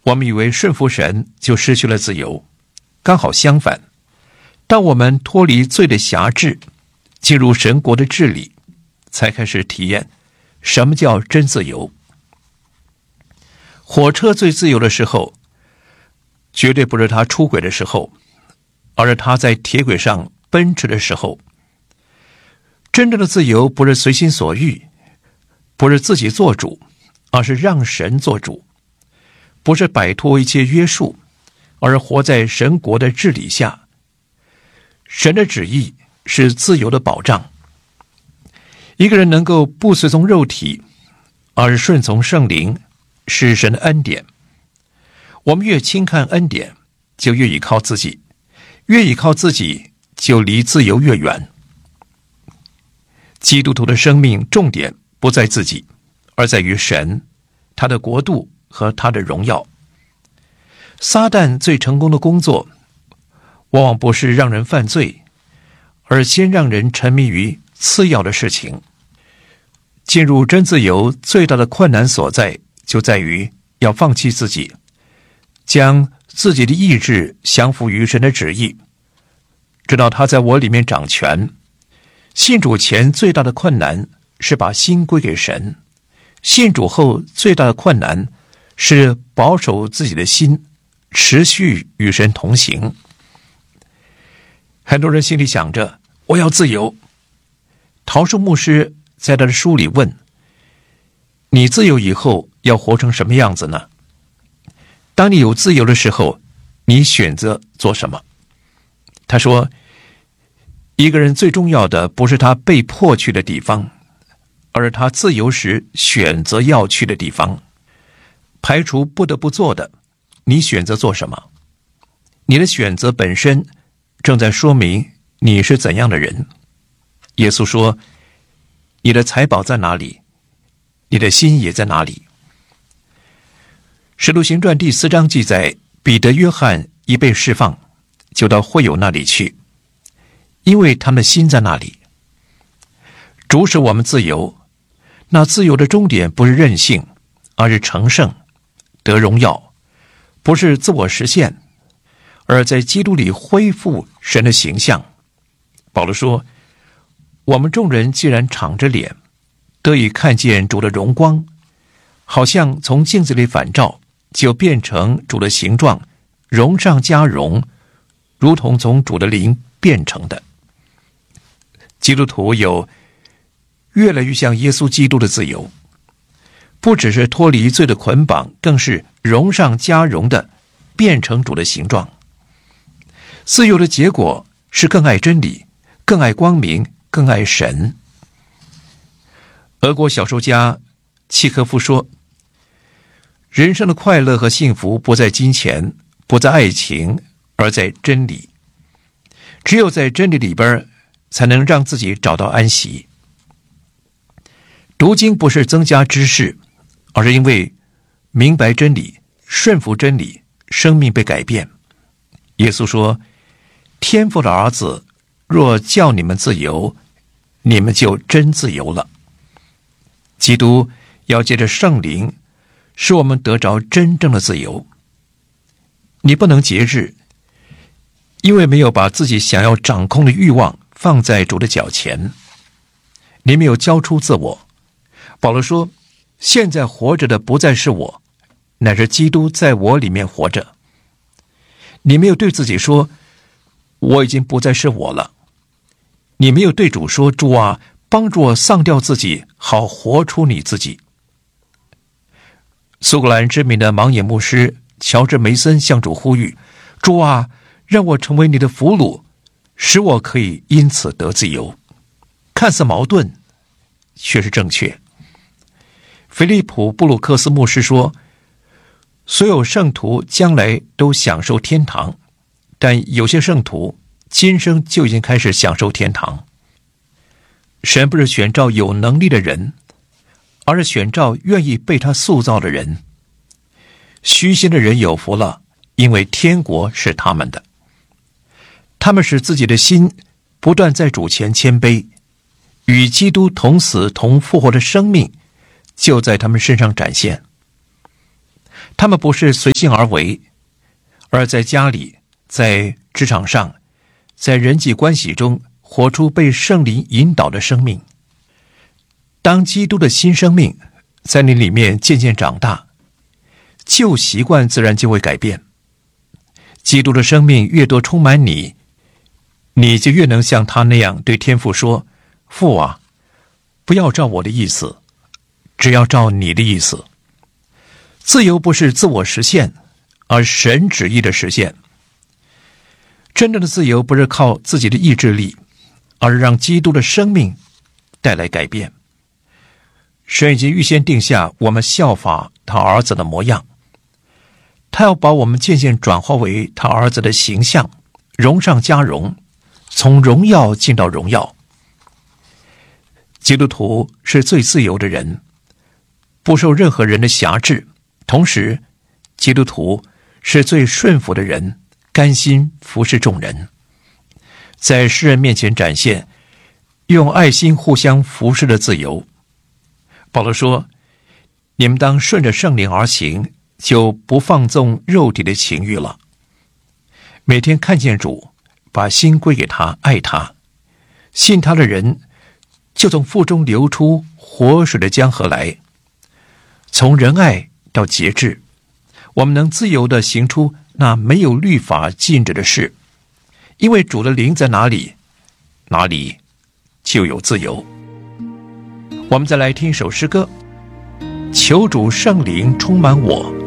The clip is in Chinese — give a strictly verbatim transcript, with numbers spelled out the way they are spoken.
我们以为顺服神就失去了自由，刚好相反，当我们脱离罪的辖制，进入神国的治理，才开始体验什么叫真自由。火车最自由的时候，绝对不是他出轨的时候，而是他在铁轨上奔驰的时候。真正的自由不是随心所欲，不是自己做主，而是让神做主，不是摆脱一切约束，而是活在神国的治理下。神的旨意是自由的保障。一个人能够不随从肉体，而是顺从圣灵，是神的恩典。我们越轻看恩典，就越依靠自己，越依靠自己，就离自由越远。基督徒的生命重点不在自己，而在于神，他的国度和他的荣耀。撒旦最成功的工作，往往不是让人犯罪，而先让人沉迷于次要的事情。进入真自由最大的困难所在，就在于要放弃自己，将自己的意志降服于神的旨意，知道他在我里面掌权。信主前最大的困难是把心归给神，信主后最大的困难是保守自己的心，持续与神同行。很多人心里想着我要自由。陶树牧师在他的书里问，你自由以后要活成什么样子呢？当你有自由的时候，你选择做什么？他说，一个人最重要的不是他被迫去的地方，而是他自由时选择要去的地方。排除不得不做的，你选择做什么？你的选择本身正在说明你是怎样的人。耶稣说，你的财宝在哪里，你的心也在哪里。使徒行传第四章记载，彼得、约翰一被释放，就到会友那里去，因为他们的心在那里。主使我们自由，那自由的终点不是任性，而是成圣，得荣耀，不是自我实现，而在基督里恢复神的形象。保罗说，我们众人既然敞着脸，得以看见主的荣光，好像从镜子里反照，就变成主的形状，荣上加荣，如同从主的灵变成的。基督徒有越来越像耶稣基督的自由，不只是脱离罪的捆绑，更是荣上加荣的变成主的形状。自由的结果是更爱真理，更爱光明，更爱神。俄国小说家契诃夫说，人生的快乐和幸福不在金钱，不在爱情，而在真理。只有在真理里边，才能让自己找到安息。读经不是增加知识，而是因为明白真理，顺服真理，生命被改变。耶稣说，天父的儿子若叫你们自由，你们就真自由了。基督要借着圣灵使我们得着真正的自由。你不能节制，因为没有把自己想要掌控的欲望放在主的脚前，你没有交出自我。保罗说，现在活着的不再是我，乃是基督在我里面活着。你没有对自己说，我已经不再是我了。你没有对主说，主啊，帮助我丧掉自己，好活出你自己。苏格兰知名的盲眼牧师乔治梅森向主呼吁，主啊，让我成为你的俘虏，使我可以因此得自由。看似矛盾，却是正确。菲利普布鲁克斯牧师说，所有圣徒将来都享受天堂，但有些圣徒今生就已经开始享受天堂。神不是选召有能力的人，而是选召愿意被他塑造的人。虚心的人有福了，因为天国是他们的。他们使自己的心不断在主前谦卑，与基督同死同复活的生命就在他们身上展现。他他们不是随性而为，而在家里、在职场上、在人际关系中活出被圣灵引导的生命。当基督的新生命在你里面渐渐长大，旧习惯自然就会改变。基督的生命越多充满你，你就越能像他那样对天父说：父啊，不要照我的意思，只要照你的意思。自由不是自我实现，而神旨意的实现。真正的自由不是靠自己的意志力，而是让基督的生命带来改变。神已经预先定下我们效法他儿子的模样，他要把我们渐渐转化为他儿子的形象，荣上加荣，从荣耀进到荣耀。基督徒是最自由的人，不受任何人的辖制，同时基督徒是最顺服的人，甘心服侍众人，在世人面前展现用爱心互相服侍的自由。保罗说：你们当顺着圣灵而行，就不放纵肉体的情欲了。每天看见主，把心归给他，爱他，信他的人就从腹中流出活水的江河来。从仁爱到节制，我们能自由地行出那没有律法禁止的事，因为主的灵在哪里，哪里就有自由。我们再来听一首诗歌：求主圣灵充满我。